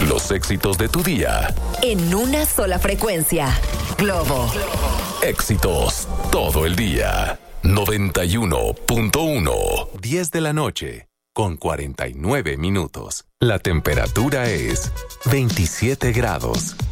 Los éxitos de tu día. En una sola frecuencia. Globo. Éxitos todo el día. 91.1. 10 de la noche, con 49 minutos. La temperatura es 27 grados.